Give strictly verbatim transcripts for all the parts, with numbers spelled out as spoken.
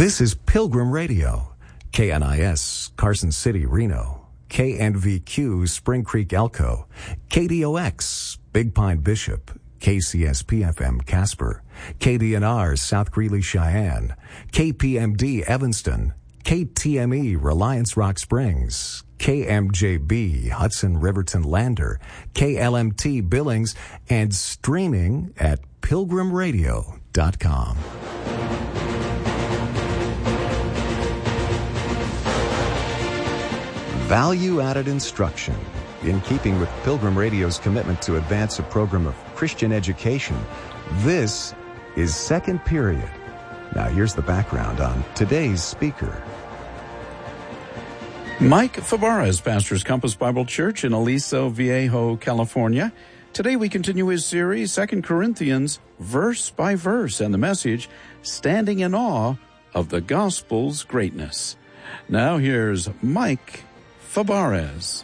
This is Pilgrim Radio, K N I S, Carson City, Reno, K N V Q, Spring Creek, Elko, K D O X, Big Pine, Bishop, K C S P F M, Casper, K D N R, South Greeley, Cheyenne, K P M D, Evanston, K T M E, Reliance Rock Springs, K M J B, Hudson Riverton Lander, K L M T Billings, and streaming at pilgrim radio dot com. Value-added instruction. In keeping with Pilgrim Radio's commitment to advance a program of Christian education, this is Second Period. Now here's the background on today's speaker. Mike Fabarez pastors Compass Bible Church in Aliso Viejo, California. Today we continue his series, Second Corinthians, verse by verse, and the message, Standing in Awe of the Gospel's Greatness. Now here's Mike Fabarez.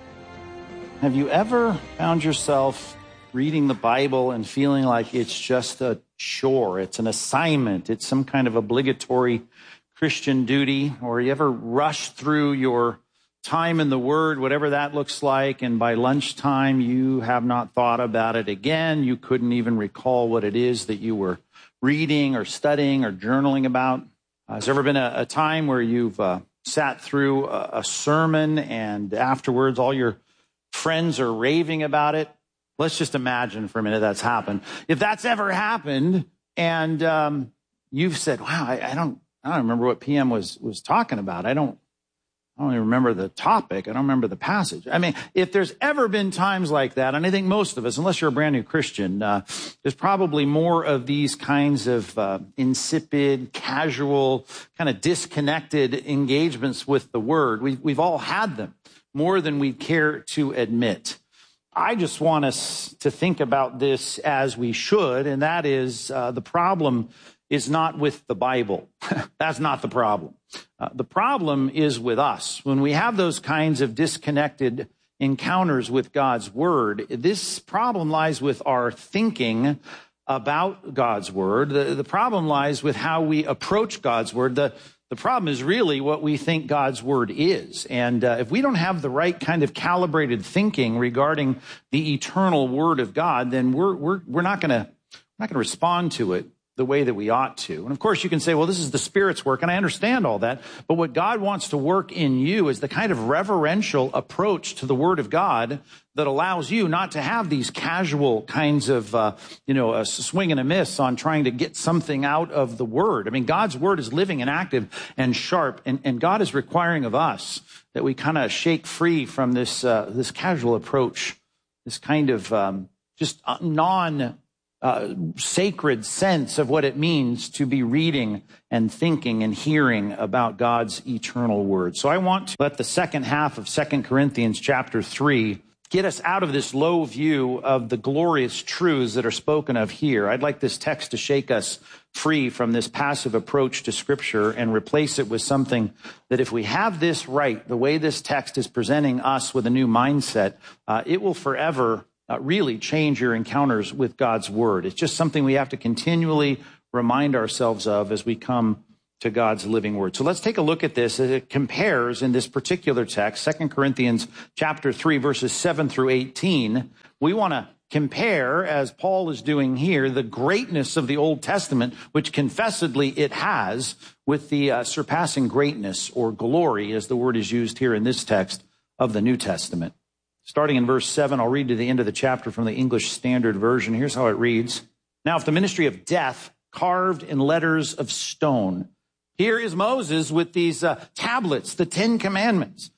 Have you ever found yourself reading the Bible and feeling like it's just a chore, it's an assignment, it's some kind of obligatory Christian duty, or you ever rush through your time in the Word, whatever that looks like, and by lunchtime you have not thought about it again, you couldn't even recall what it is that you were reading or studying or journaling about? Uh, has there ever been a, a time where you've uh, sat through a, a sermon and afterwards all your friends are raving about it? Let's just imagine for a minute that's happened. If that's ever happened and um, you've said, wow, I, I don't I don't remember what P M was was talking about. I don't I don't even remember the topic. I don't remember the passage. I mean, if there's ever been times like that, and I think most of us, unless you're a brand new Christian, uh, there's probably more of these kinds of uh, insipid, casual, kind of disconnected engagements with the Word. We've, we've all had them, more than we care to admit. I just want us to think about this as we should, and that is uh, the problem is not with the Bible. That's not the problem. Uh, the problem is with us. When we have those kinds of disconnected encounters with God's Word, this problem lies with our thinking about God's Word. The, the problem lies with how we approach God's Word. The, the problem is really what we think God's Word is. And uh, if we don't have the right kind of calibrated thinking regarding the eternal Word of God, then we're, we're, we're not going to, not going to respond to it the way that we ought to. And of course you can say, well, this is the Spirit's work, and I understand all that, but what God wants to work in you is the kind of reverential approach to the Word of God that allows you not to have these casual kinds of, uh, you know, a swing and a miss on trying to get something out of the Word. I mean, God's Word is living and active and sharp, and, and God is requiring of us that we kind of shake free from this, uh, this casual approach, this kind of um, just non Uh, sacred sense of what it means to be reading and thinking and hearing about God's eternal Word. So I want to let the second half of Second Corinthians chapter three get us out of this low view of the glorious truths that are spoken of here. I'd like this text to shake us free from this passive approach to Scripture and replace it with something that, if we have this right, the way this text is presenting us with a new mindset, uh, it will forever Uh, really change your encounters with God's Word. It's just something we have to continually remind ourselves of as we come to God's living Word. So let's take a look at this as it compares in this particular text, Second Corinthians chapter three, verses seven through eighteen. We want to compare, as Paul is doing here, the greatness of the Old Testament, which confessedly it has, with the uh, surpassing greatness or glory, as the word is used here in this text, of the New Testament. Starting in verse seven, I'll read to the end of the chapter from the English Standard Version. Here's how it reads. Now, if the ministry of death carved in letters of stone, here is Moses with these uh, tablets, the Ten Commandments.